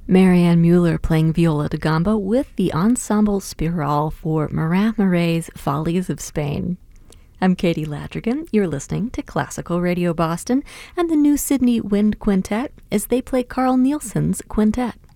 Marianne Mueller playing viola da gamba with the Ensemble Spiral for Marin Marais' Follies of Spain. I'm Katie Ladrigan. You're listening to Classical Radio Boston and the New Sydney Wind Quintet as they play Carl Nielsen's quintet.